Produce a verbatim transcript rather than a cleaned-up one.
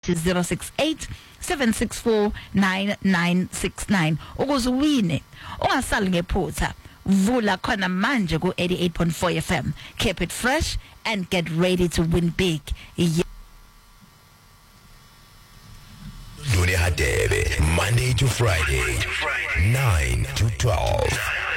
to zero six eight seven six four nine nine six nine ukuze uwine ungasali ngephutha. Vula khona manje ku eighty-eight point four F M. Keep it fresh and get ready to win big. Yeah. Dunia Hadebe, Monday to Friday, nine to twelve.